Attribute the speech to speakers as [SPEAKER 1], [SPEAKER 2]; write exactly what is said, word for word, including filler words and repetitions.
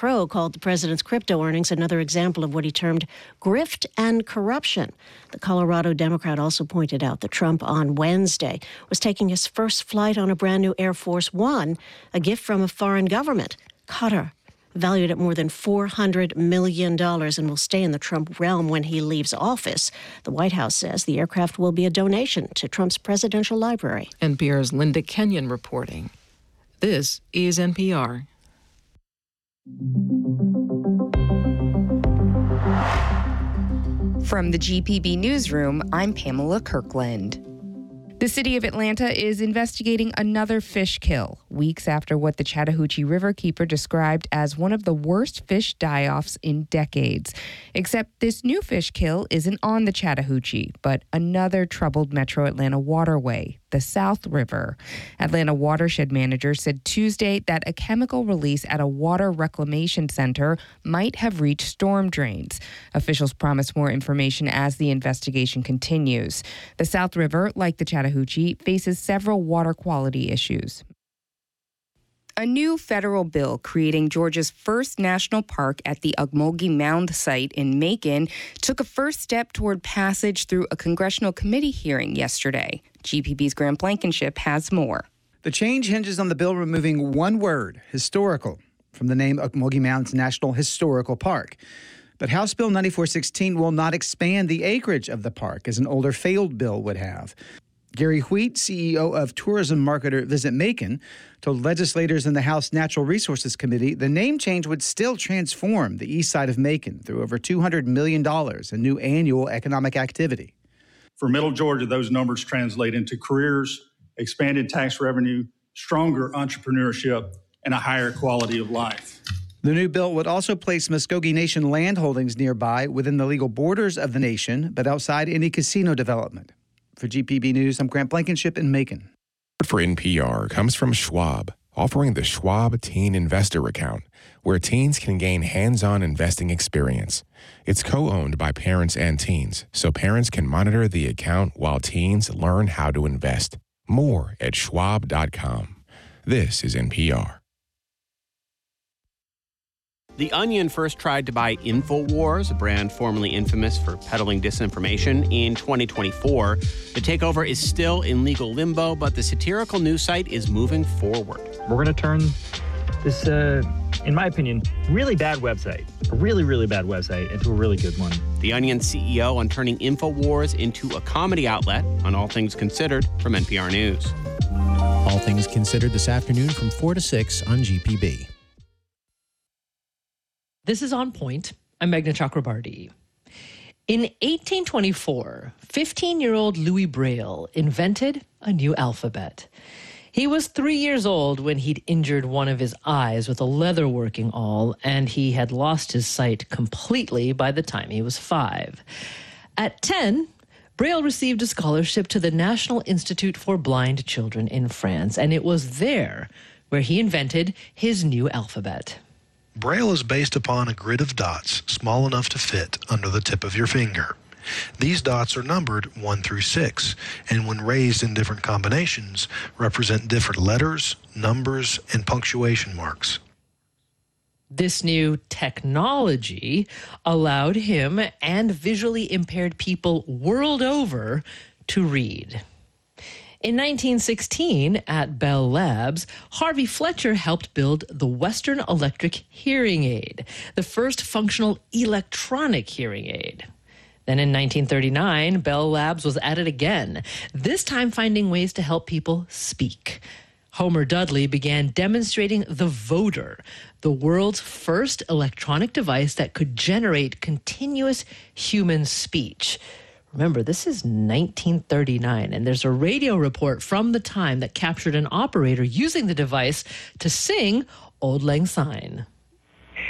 [SPEAKER 1] Crow called the president's crypto earnings another example of what he termed grift and corruption. The Colorado Democrat also pointed out that Trump on Wednesday was taking his first flight on a brand new Air Force One, a gift from a foreign government, Qatar, valued at more than four hundred million dollars, and will stay in the Trump realm when he leaves office. The White House says the aircraft will be a donation to Trump's presidential library.
[SPEAKER 2] N P R's Linda Kenyon reporting. This is N P R.
[SPEAKER 3] From the G P B Newsroom, I'm Pamela Kirkland. The city of Atlanta is investigating another fish kill, weeks after what the Chattahoochee Riverkeeper described as one of the worst fish die-offs in decades. Except this new fish kill isn't on the Chattahoochee, but another troubled metro Atlanta waterway, the South River. Atlanta watershed manager said Tuesday that a chemical release at a water reclamation center might have reached storm drains. Officials promise more information as the investigation continues. The South River, like the Chattahoochee, faces several water quality issues. A new federal bill creating Georgia's first national park at the Ocmulgee Mound site in Macon took a first step toward passage through a congressional committee hearing yesterday. G P B's Grant Blankenship has more.
[SPEAKER 4] The change hinges on the bill removing one word, historical, from the name Ocmulgee Mound's National Historical Park. But House Bill ninety-four sixteen will not expand the acreage of the park, as an older failed bill would have. Gary Wheat, C E O of tourism marketer Visit Macon, told legislators in the House Natural Resources Committee the name change would still transform the east side of Macon through over two hundred million dollars in new annual economic activity.
[SPEAKER 5] For Middle Georgia, those numbers translate into careers, expanded tax revenue, stronger entrepreneurship, and a higher quality of life.
[SPEAKER 4] The new bill would also place Muskogee Nation land holdings nearby within the legal borders of the nation, but outside any casino development. For G P B News, I'm Grant Blankenship in Macon.
[SPEAKER 6] For N P R comes from Schwab, offering the Schwab Teen Investor Account, where teens can gain hands-on investing experience. It's co-owned by parents and teens, so parents can monitor the account while teens learn how to invest. More at schwab dot com. This is N P R.
[SPEAKER 7] The Onion first tried to buy InfoWars, a brand formerly infamous for peddling disinformation, in twenty twenty-four. The takeover is still in legal limbo, but the satirical news site is moving forward.
[SPEAKER 8] We're going to turn this, uh, in my opinion, really bad website, a really, really bad website, into a really good one.
[SPEAKER 7] The Onion C E O on turning InfoWars into a comedy outlet on All Things Considered from N P R News.
[SPEAKER 9] All Things Considered this afternoon from four to six on G P B.
[SPEAKER 10] This is On Point. I'm Meghna Chakrabarty. In eighteen twenty-four, fifteen-year-old Louis Braille invented a new alphabet. He was three years old when he'd injured one of his eyes with a leatherworking awl, and he had lost his sight completely by the time he was five. At ten, Braille received a scholarship to the National Institute for Blind Children in France, and it was there where he invented his new alphabet.
[SPEAKER 11] Braille is based upon a grid of dots small enough to fit under the tip of your finger. These dots are numbered one through six, and when raised in different combinations, represent different letters, numbers, and punctuation marks.
[SPEAKER 10] This new technology allowed him and visually impaired people world over to read. In nineteen sixteen, at Bell Labs, Harvey Fletcher helped build the Western Electric Hearing Aid, the first functional electronic hearing aid. Then in nineteen thirty-nine, Bell Labs was at it again, this time finding ways to help people speak. Homer Dudley began demonstrating the Voder, the world's first electronic device that could generate continuous human speech. Remember, this is nineteen thirty-nine, and there's a radio report from the time that captured an operator using the device to sing Auld Lang Syne.